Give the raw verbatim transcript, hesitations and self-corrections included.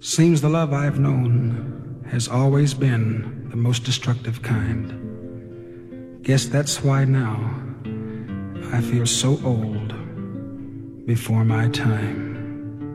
Seems the love I've known has always been the most destructive kind. Guess that's why now I feel so old before my time.